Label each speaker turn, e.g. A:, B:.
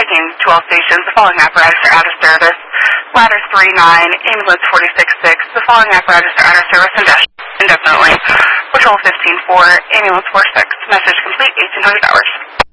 A: speaking to all stations. The following apparatus are out of service. Ladder 39, ambulance 46-6. The following apparatus are out of service indefinitely. Patrol 15-4, ambulance 46. Message complete, 1800 hours.